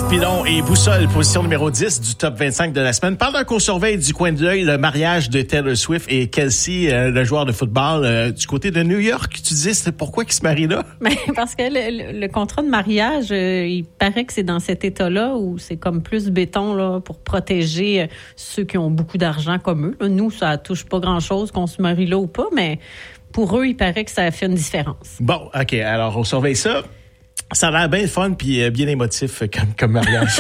Yves Pilon et Boussole, position numéro 10 du top 25 de la semaine. Pendant qu'on surveille du coin de l'œil le mariage de Taylor Swift et Kelsey, le joueur de football du côté de New York, tu disais, c'est pourquoi qu'ils se marient là? Mais parce que le contrat de mariage, il paraît que c'est dans cet état-là où c'est comme plus béton là, pour protéger ceux qui ont beaucoup d'argent comme eux. Là, nous, ça touche pas grand-chose qu'on se marie là ou pas, mais pour eux, il paraît que ça fait une différence. Bon, OK, alors on surveille ça. Ça a l'air bien fun puis bien émotif comme mariage.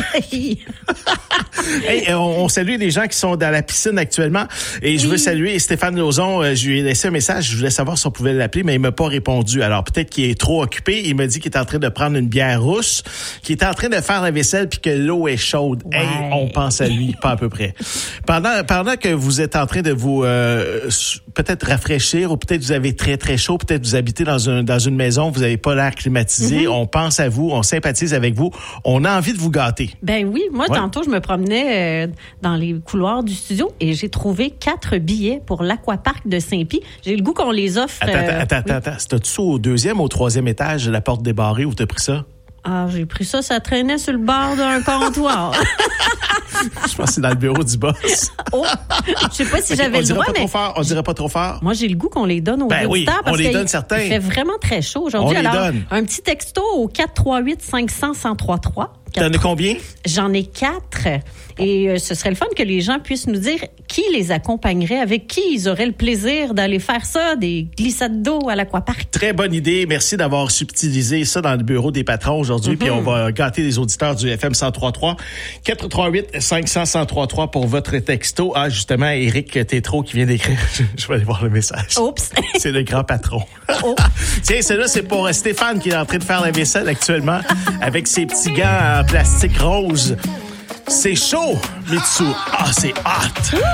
Hey, on salue les gens qui sont dans la piscine actuellement et je veux saluer Stéphane Lauzon. Je lui ai laissé un message, je voulais savoir si on pouvait l'appeler, mais il m'a pas répondu. Alors peut-être qu'il est trop occupé. Il m'a dit qu'il est en train de prendre une bière rousse, qu'il est en train de faire la vaisselle puis que l'eau est chaude. Ouais. Hey, on pense à lui, pas à peu près. Pendant que vous êtes en train de vous peut-être rafraîchir ou peut-être vous avez très très chaud, peut-être vous habitez dans une maison, vous avez pas l'air climatisé, on pense à vous, on sympathise avec vous, on a envie de vous gâter. Ben oui, moi tantôt je me promenais dans les couloirs du studio et j'ai trouvé 4 billets pour l'Aquapark de Saint-Pie. J'ai le goût qu'on les offre. Attends. C'était-tu au 2e ou au 3e étage de la porte débarrée où t'as pris ça? Ah, j'ai pris ça, ça traînait sur le bord d'un comptoir. Je pense que c'est dans le bureau du boss. Oh, je sais pas si j'avais le droit, mais... On dirait pas trop fort. Moi, j'ai le goût qu'on les donne aux auditeurs. Oui, parce on les donne certains. Il fait vraiment très chaud aujourd'hui. On les Alors, donne. Un petit texto au 438-500-1033. T'en as combien? J'en ai 4. Et ce serait le fun que les gens puissent nous dire qui les accompagnerait, avec qui ils auraient le plaisir d'aller faire ça, des glissades d'eau à l'Aquapark. Très bonne idée. Merci d'avoir subtilisé ça dans le bureau des patrons aujourd'hui. Puis on va gâter les auditeurs du FM 103.3. 438-500-1033 pour votre texto. Ah, justement, Éric Tétrault qui vient d'écrire. Je vais aller voir le message. Oups. C'est le grand patron. Oh. Tiens, celui-là, c'est pour Stéphane qui est en train de faire la vaisselle actuellement avec ses petits gants en plastique rose. C'est chaud, Mitsu. Ah, c'est hot.